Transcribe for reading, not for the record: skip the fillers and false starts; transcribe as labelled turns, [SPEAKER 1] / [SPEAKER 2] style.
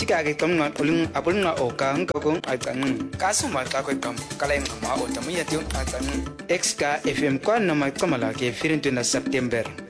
[SPEAKER 1] chika ke kam na ulung apun na o ka ang kong atang kaso ma ka ko kam kalay ma o tamu ya tiu atang XK FM kwa na ma kamala ke 21 September